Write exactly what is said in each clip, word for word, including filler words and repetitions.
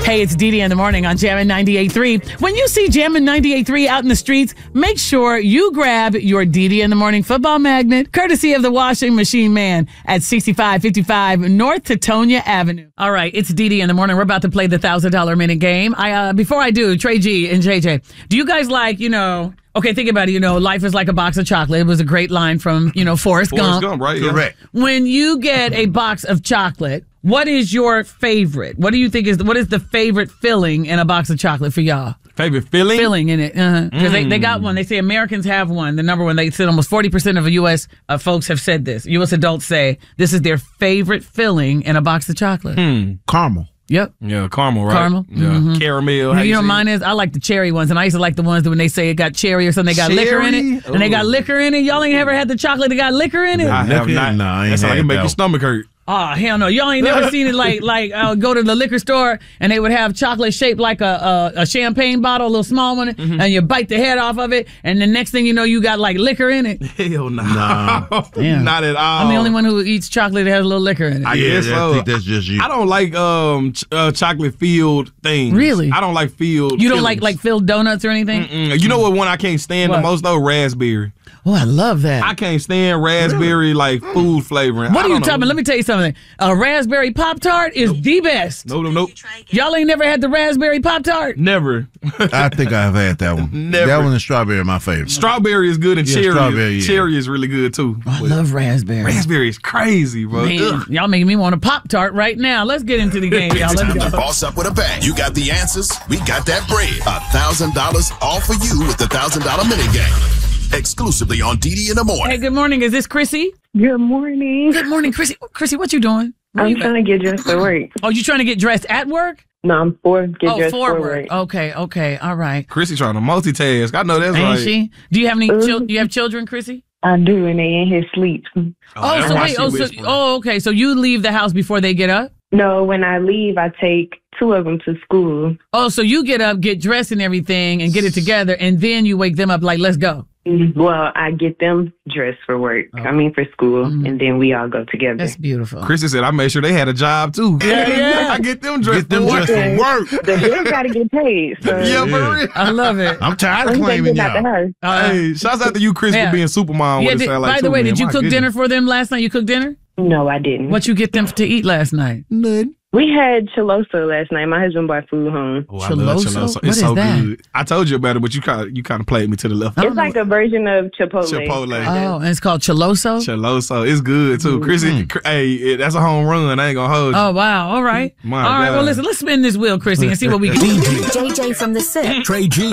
Hey, it's Dee Dee in the morning on Jammin' ninety-eight point three. When you see Jammin' ninety-eight point three out in the streets, make sure you grab your Dee Dee in the morning football magnet, courtesy of the Washing Machine Man at sixty-five fifty-five North Tetonia Avenue. All right, it's Dee Dee in the morning. We're about to play the one thousand dollars minute game. I uh, Before I do, Trey G and J J, do you guys like, you know... Okay, think about it. You know, life is like a box of chocolate. It was a great line from, you know, Forrest, Forrest Gump. Gump, right? Correct. When you get a box of chocolate, what is your favorite? What do you think is, what is the favorite filling in a box of chocolate for y'all? Favorite filling? Filling in it. Uh-huh. Because mm. they, they got one. They say Americans have one. The number one, they said almost forty percent of U S uh, folks have said this. U S adults say this is their favorite filling in a box of chocolate. Hmm. Caramel. Yep. Yeah, caramel, right? Caramel. Yeah, mm-hmm. Caramel. You, you know, mine is, I like the cherry ones, and I used to like the ones that when they say it got cherry or something, they got cherry? liquor in it, and Ooh. they got liquor in it. Y'all ain't ever had the chocolate that got liquor in it? I have Liquor? not. No, I ain't That's how had you make that. your stomach hurt. Oh, hell no. Y'all ain't never seen it like, like uh, go to the liquor store and they would have chocolate shaped like a, a, a champagne bottle, a little small one, mm-hmm. and you bite the head off of it, and the next thing you know, you got like liquor in it. Hell no. No. Yeah. Not at all. I'm the only one who eats chocolate that has a little liquor in it. I Yeah, guess I so. think that's just you. I don't like um ch- uh, chocolate filled things. Really? I don't like filled. You don't like fillings. like filled donuts or anything? Mm-mm. You know what one I can't stand What? the most though? Raspberry. Oh, I love that. I can't stand raspberry like food flavoring. What I are you don't know. talking about? Let me tell you something. A raspberry Pop-Tart is the best. Nope, nope, nope. Y'all ain't never had the raspberry Pop-Tart? Never. I think I've had that one. Never. That one and strawberry are my favorite. Strawberry is good and Yeah, cherry. strawberry, yeah. Cherry is really good too. Oh, I But love raspberry. raspberry is crazy, bro. Man, Ugh. y'all making me want a Pop-Tart right now. Let's get into the game, y'all. It's Let's time to go. boss up with a bang. You got the answers. We got that bread. A thousand dollars all for you with the thousand dollar mini game. Exclusively on Dee Dee in the morning. Hey, good morning. Is this Chrissy? Good morning. Good morning, Chrissy. Chrissy, what you doing? Where I'm you trying to get dressed for work. Oh, you trying to get dressed at work? No, I'm for get Oh, dressed for for work. work. Okay, okay, all right. Chrissy trying to multitask. I know that's Ain't right. she? Do you have any? Uh, Chil- you have children, Chrissy? I do, and they in his sleep. Oh, that's so why wait. she Oh, so, whispering. oh, okay. So you leave the house before they get up? No, when I leave, I take two of them to school. Oh, so you get up, get dressed and everything, and get it together, and then you wake them up like, let's go. Well, I get them dressed for work. I mean, for school, and then we all go together. That's beautiful. Chrissy said I made sure they had a job too. Yeah, yeah. I get them dressed. Get them for work. dressed for work. The bill got to get paid. So Yeah, for real. I love it. I'm tired of once they claiming get out the y'all. house. Uh, Hey, shouts out to you, Chris, yeah. for being Supermom. yeah, What it did, sound like by the too, way, man. did you My cook goodness. dinner for them last night? You cooked dinner? No, I didn't. What you get them to eat last night? None. We had chiloso last night. My husband bought food home. Oh, I love Chiloso? Chiloso. What It's is so that? good. I told you about it, but you kind of you kind of played me to the left. I don't It's know. like a version of Chipotle. Chipotle. Oh, and it's called Chiloso? Chiloso, it's good too. Chrissy, cr- hey, it, that's a home run. I ain't gonna hold you. Oh, wow. All right. My All right. God. Well, listen, let's spin this wheel, Chrissy, and see what we can do. J J from the Sip. Trey G.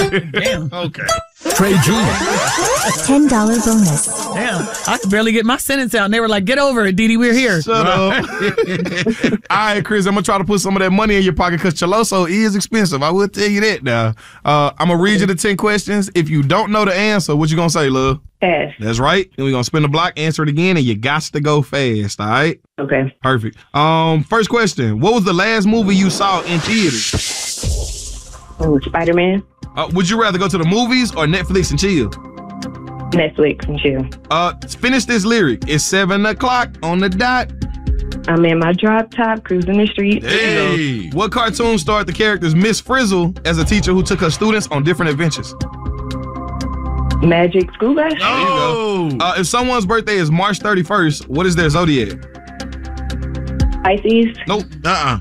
Damn. Okay. Trey G. ten dollar bonus. Damn. I could barely get my sentence out, and they were like, get over it, Dee Dee. We're here. Shut up. All right, Chris, I'm gonna try to put some of that money in your pocket because Chiloso is expensive. I will tell you that now. Uh, I'm gonna read you the ten questions. If you don't know the answer, what you gonna say, love? Pass. That's right. Then we're gonna spin the block, answer it again, and you got to go fast. All right. Okay. Perfect. Um, first question: what was the last movie you saw in theaters? Oh, Spider-Man, Uh, would you rather go to the movies or Netflix and chill? Netflix, and chill. Uh, finish this lyric. It's seven o'clock on the dot. I'm in my drop top, cruising the street. Hey. What cartoon starred the characters Miss Frizzle as a teacher who took her students on different adventures? Magic School Bus. Oh. Uh, if someone's birthday is March thirty-first, what is their zodiac? Pisces. Nope. Uh-uh.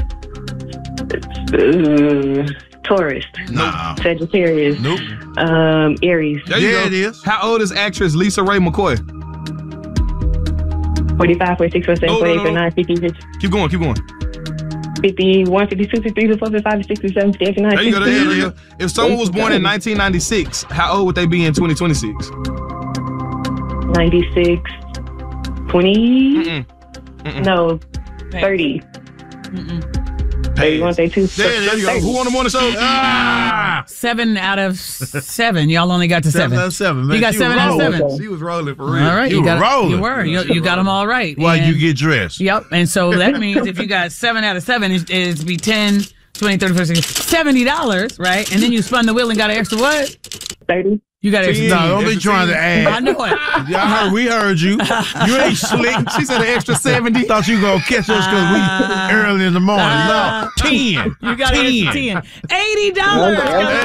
Uh, Taurus. Nah. Sagittarius. Nope. Um, Aries. There you Yeah, go. it is. How old is actress Lisa Ray McCoy? forty-five, forty-six, forty-seven, No, no, forty-eight, no, no. forty-nine, fifty, Keep going, keep going. fifty-one, fifty-two, fifty-three, fifty-four, fifty-five, fifty-six, fifty-seven, fifty-eight, fifty-nine, There you go. There you go. There you sixty. go. If someone was born in nineteen ninety-six, how old would they be in twenty twenty-six? ninety-six, twenty, Mm-mm. Mm-mm. no, thirty. thirty-one, thirty-two, There, there you go. Who on the morning show? Ah! Seven out of seven. Y'all only got to Seven seven. out of seven, man. You got She seven out of rolling. seven. She was rolling for real. All right. You were got, rolling. You were. You, you got them all right. While And- you get dressed. Yep. And so that means if you got seven out of seven, it's, it's be ten, twenty, thirty, forty, sixty, seventy dollars, right? And then you spun the wheel and got an extra what? thirty. You got extra No, ten. don't be Extra trying to ten. I add. know it. Y'all heard, we heard you. You ain't slick. She said an extra seventy. Thought you gonna catch us because we early in the morning. No, ten. You got extra ten. eighty dollars.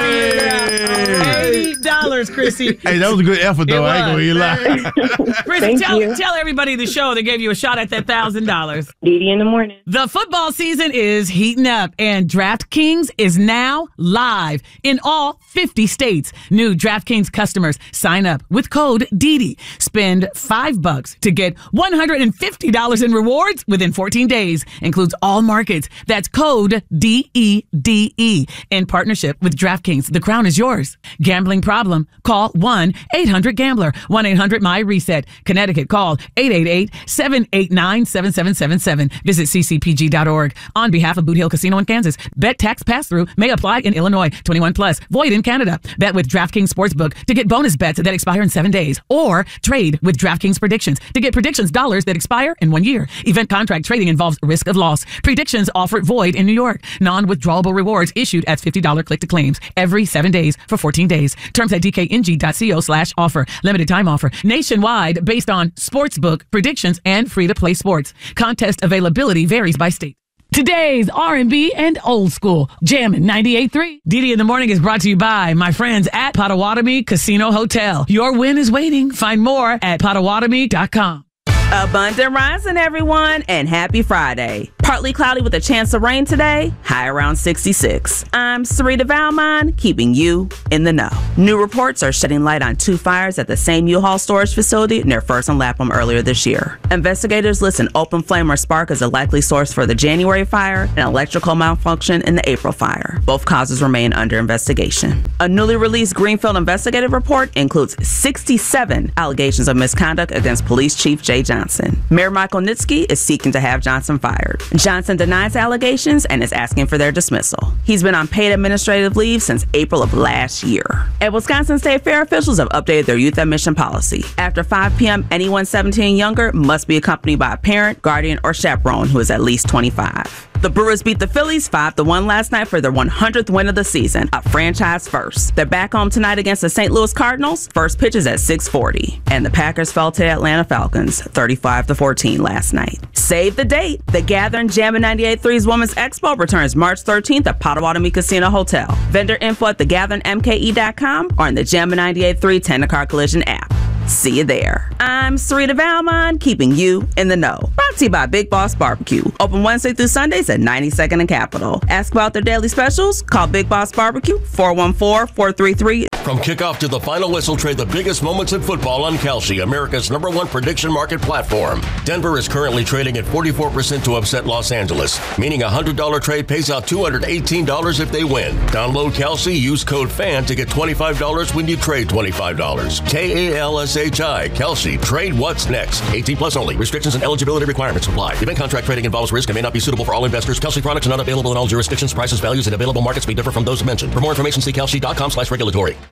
eighty dollars, Chrissy. Hey, that was a good effort, though. It I ain't gonna was. even lie. Chrissy, Thank tell, you. tell everybody the show that gave you a shot at that one thousand dollars. Didi in the morning. The football season is heating up, and DraftKings is now live in all fifty states. New DraftKings customers sign up with code D D. Spend five bucks to get one hundred fifty dollars in rewards within fourteen days. Includes all markets. That's code D E D E. In partnership with DraftKings, the crown is yours. Gambling problem? Call one eight hundred gambler. one eight hundred my reset. Connecticut, call eight eight eight, seven eight nine, seven seven seven seven. Visit c c p g dot org. On behalf of Boot Hill Casino in Kansas, bet tax pass-through may apply in Illinois. twenty-one plus. Void in Canada. Bet with DraftKings Sportsbook to get bonus bets that expire in seven days. Or trade with DraftKings Predictions to get predictions dollars that expire in one year. Event contract trading involves risk of loss. Predictions offered void in New York. Non-withdrawable rewards issued as fifty dollars click to claims every seven days for fourteen days. Terms at d k n g dot co slash offer. Limited time offer. Nationwide based on sportsbook predictions and free-to-play sports. Contest availability varies by state. Today's R and B and old school Jammin' ninety-eight point three. Didi in the Morning is brought to you by my friends at Potawatomi Casino Hotel. Your win is waiting. Find more at potawatomi dot com. Abundant rising, everyone, and happy Friday. Partly cloudy with a chance of rain today, high around sixty-six. I'm Sarita Valmont, keeping you in the know. New reports are shedding light on two fires at the same U-Haul storage facility near First and Lapham earlier this year. Investigators list an open flame or spark as a likely source for the January fire and electrical malfunction in the April fire. Both causes remain under investigation. A newly released Greenfield investigative report includes sixty-seven allegations of misconduct against Police Chief Jay Johnson. Mayor Michael Nitsky is seeking to have Johnson fired. Johnson denies allegations and is asking for their dismissal. He's been on paid administrative leave since April of last year. And Wisconsin State Fair officials have updated their youth admission policy. After five p.m., anyone seventeen and younger must be accompanied by a parent, guardian, or chaperone who is at least twenty-five. The Brewers beat the Phillies five to one last night for their one hundredth win of the season, a franchise first. They're back home tonight against the Saint Louis Cardinals. First pitch is at six forty. And the Packers fell to the Atlanta Falcons thirty-five to fourteen last night. Save the date. The Gathering Jammin' ninety-eight point three's Women's Expo returns March thirteenth at Potawatomi Casino Hotel. Vendor info at the gathering m k e dot com or in the Jammin' ninety-eight point three Tennecar Collision app. See you there. I'm Sarita Valmont, keeping you in the know. Brought to you by Big Boss Barbecue. Open Wednesday through Sundays at ninety-second and Capitol. Ask about their daily specials. Call Big Boss Barbecue, four one four, four three three. From kickoff to the final whistle, trade the biggest moments in football on Kalshi, America's number one prediction market platform. Denver is currently trading at forty-four percent to upset Los Angeles, meaning a one hundred dollars trade pays out two hundred eighteen dollars if they win. Download Kalshi, use code FAN to get twenty-five dollars when you trade twenty-five dollars. K A L S H I, Kalshi. Trade what's next. eighteen plus only. Restrictions and eligibility requirements apply. Event contract trading involves risk and may not be suitable for all investors. Kalshi products are not available in all jurisdictions. Prices, values, and available markets may differ from those mentioned. For more information, see kalshi dot com slash regulatory.